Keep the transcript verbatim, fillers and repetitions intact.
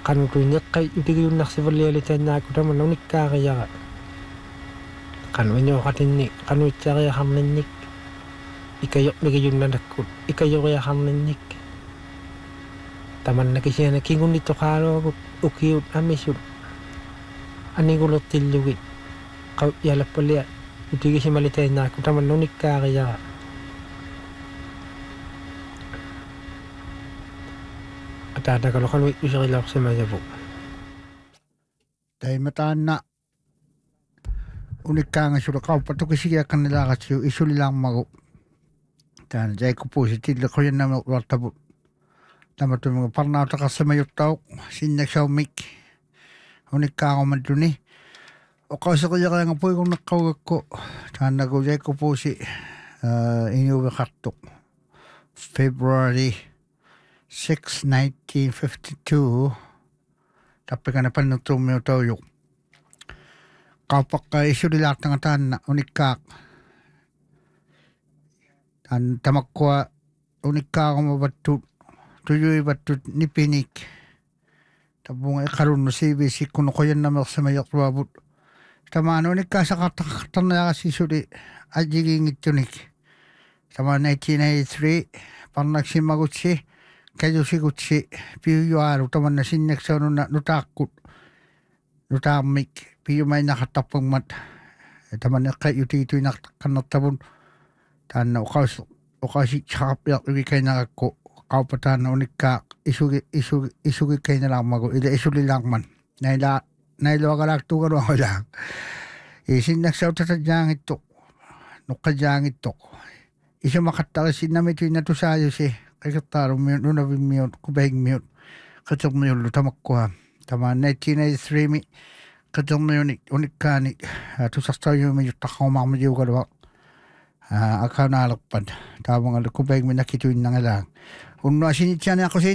qanutuinneqqai utigiunnarsiverlialitaannaakku tamanna unikkaariara qanuinioqatinni qanuitsiariaqarnannik ikayoqmigiyunnanakkut ikayoriaqarnannik tamanna kisiana kingunnittoqaaluagut ukiut amisut anigulertillugit qaw yalappalia utigisimalitaaannaakku tamanna unikkaariara ataatakalu qanu userilaorsimayavu taimataanna unikkaangasula qauppatukisigiaqqannilaaqatsiu isulilaarmagu taana jaikkupuusitille qoyannameqluartaput tamatumigu parnautaqarsimayuttauq sinnaksaummik unikkaaqumalluni oqauseqiyaqaanga puigunneqqaugakku taannaku jaikkupuusi inuuveqartuq February sixth nineteen fifty-two tappikana pannuttuummiutaujuq qaupaqqa isulilaartanga taanna unikkaaq tan tamakkua unikkaaqumuvattut tuyuivattut nipinik tapunga iqalunnu C B C-kunu qoyannameersimayerluavut tamaana unikkaasaqartaqartarniaqassisuli ajigiingittunik tama nineteen eighty-three parnaksimagutsi kajusigutsi piuyuaalu tamanna sinnaksaununa nutaaqqut nutaarmik piyumainaqartarpugmat tamanna eqqayutiituinaqtaqannartavun taanna uqaus uqausitsaaqarpiarlugikainaqakku qaupataanna unikkaaq isugi isugi isugikkainalaarmagu ila isulilaarman naila nailuaqalaaktuugaluaqulaaq isinnaksautatajjaangittoq nuqqajaangittoq isumaqattarissinnamituinatusaayusi qikirtaalummiut nunavimmiut kupahigmiut qitermiullu tamakkua tama nineteen eighty-three mi qitermiunik unikkaani tusartaujumijuttaqqumarmijuugalua akaunaalerpat taavangalu kupahigminakituinnangalaaq unnuasinitianiaqqusi